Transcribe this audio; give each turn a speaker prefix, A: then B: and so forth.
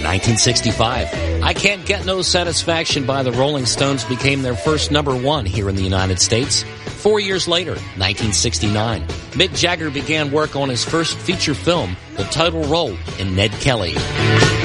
A: 1965, I Can't Get No Satisfaction by the Rolling Stones became their first number one here in the United States. 4 years later, 1969, Mick Jagger began work on his first feature film, the title role in Ned Kelly.